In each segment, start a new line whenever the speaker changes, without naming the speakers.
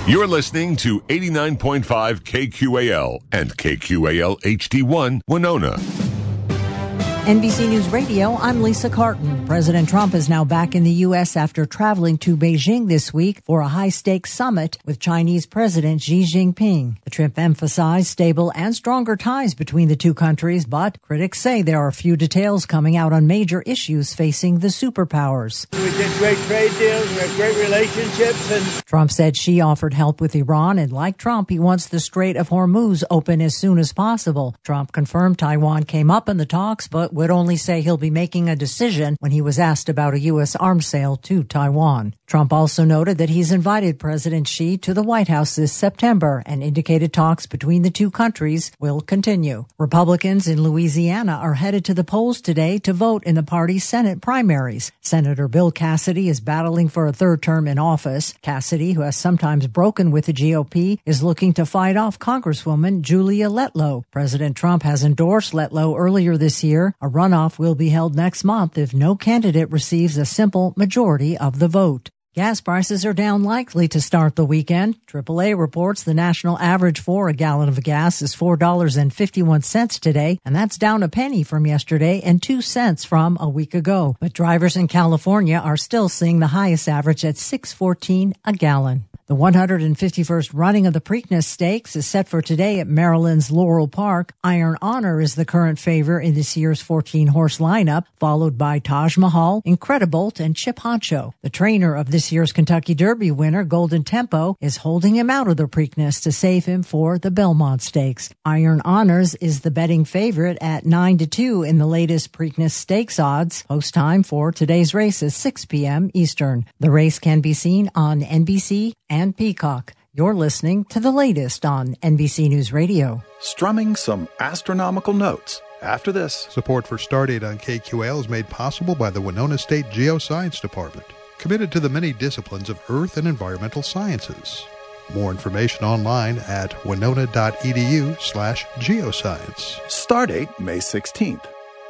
You're listening to 89.5 KQAL and KQAL HD1 Winona.
NBC News Radio, I'm Lisa Carton. President Trump is now back in the U.S. after traveling to Beijing this week for a high-stakes summit with Chinese President Xi Jinping. The trip emphasized stable and stronger ties between the two countries, but critics say there are few details coming out on major issues facing the superpowers.
We did great trade deals, we have great relationships. And
Trump said Xi offered help with Iran, and like Trump, he wants the Strait of Hormuz open as soon as possible. Trump confirmed Taiwan came up in the talks, but would only say he'll be making a decision when he was asked about a U.S. arms sale to Taiwan. Trump also noted that he's invited President Xi to the White House this September and indicated talks between the two countries will continue. Republicans in Louisiana are headed to the polls today to vote in the party's Senate primaries. Senator Bill Cassidy is battling for a third term in office. Cassidy, who has sometimes broken with the GOP, is looking to fight off Congresswoman Julia Letlow. President Trump has endorsed Letlow earlier this year. A runoff will be held next month if no candidate receives a simple majority of the vote. Gas prices are down likely to start the weekend. AAA reports the national average for a gallon of gas is $4.51 today, and that's down a penny from yesterday and 2 cents from a week ago. But drivers in California are still seeing the highest average at $6.14 a gallon. The 151st running of the Preakness Stakes is set for today at Maryland's Laurel Park. Iron Honor is the current favorite in this year's 14-horse lineup, followed by Taj Mahal, Incredibolt, and Chip Honcho. The trainer of this year's Kentucky Derby winner, Golden Tempo, is holding him out of the Preakness to save him for the Belmont Stakes. Iron Honors is the betting favorite at 9-2 in the latest Preakness Stakes odds. Post time for today's race is 6 p.m. Eastern. The race can be seen on NBC and Peacock. You're listening to the latest on NBC News Radio.
Strumming some astronomical notes. After this.
Support for Stardate on KQAL is made possible by the Winona State Geoscience Department, committed to the many disciplines of earth and environmental sciences. More information online at winona.edu/geoscience.
Stardate, May 16th.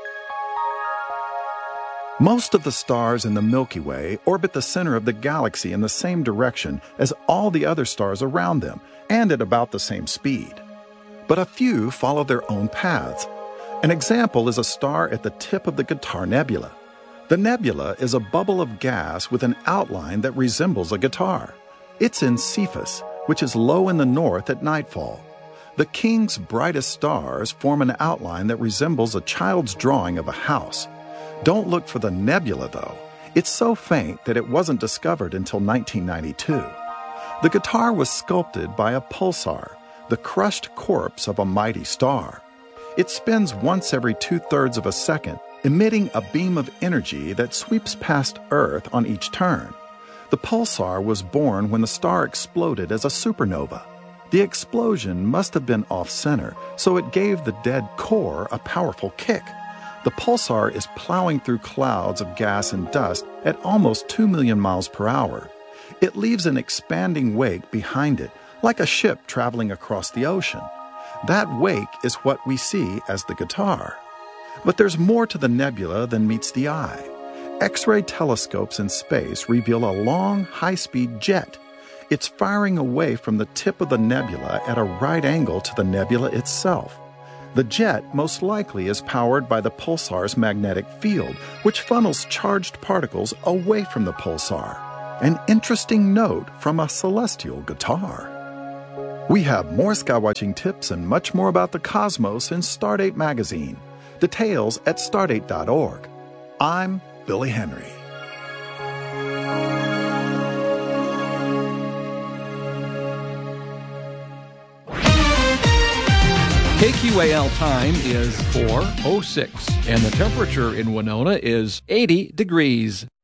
Most of the stars in the Milky Way orbit the center of the galaxy in the same direction as all the other stars around them, and at about the same speed. But a few follow their own paths. An example is a star at the tip of the Guitar Nebula. The nebula is a bubble of gas with an outline that resembles a guitar. It's in Cephus, which is low in the north at nightfall. The King's brightest stars form an outline that resembles a child's drawing of a house. Don't look for the nebula, though. It's so faint that it wasn't discovered until 1992. The guitar was sculpted by a pulsar, the crushed corpse of a mighty star. It spins once every 2/3 of a second, emitting a beam of energy that sweeps past Earth on each turn. The pulsar was born when the star exploded as a supernova. The explosion must have been off-center, so it gave the dead core a powerful kick. The pulsar is plowing through clouds of gas and dust at almost 2 million miles per hour. It leaves an expanding wake behind it, like a ship traveling across the ocean. That wake is what we see as the guitar. But there's more to the nebula than meets the eye. X-ray telescopes in space reveal a long, high-speed jet. It's firing away from the tip of the nebula at a right angle to the nebula itself. The jet most likely is powered by the pulsar's magnetic field, which funnels charged particles away from the pulsar. An interesting note from a celestial guitar. We have more skywatching tips and much more about the cosmos in Stardate magazine. Details at stardate.org. I'm Billy Henry.
KQAL time is 4:06, and the temperature in Winona is 80 degrees.